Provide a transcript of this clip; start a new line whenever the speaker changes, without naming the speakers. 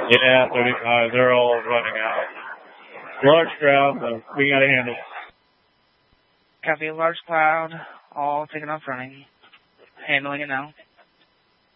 Yeah, 35. They're all running out. Large crowd, so we got to handle.
Copy, large cloud, all taking off running. Handling it now.